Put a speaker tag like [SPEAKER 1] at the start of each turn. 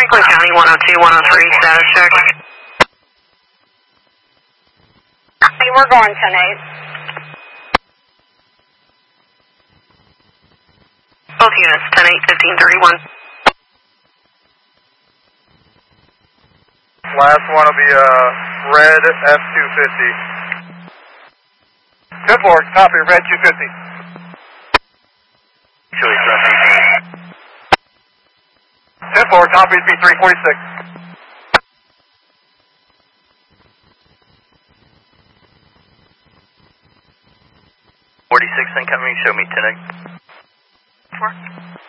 [SPEAKER 1] Franklin County 102, 103, status check.
[SPEAKER 2] Hey, we're going 10-8.
[SPEAKER 1] Both units, 10-8, 1531.
[SPEAKER 3] Last one will be red F-250. 10-4, copy, red 250.
[SPEAKER 4] Chili Front
[SPEAKER 3] 10-4, copy, B346.
[SPEAKER 4] 46 incoming, show me 10-8.
[SPEAKER 1] 4.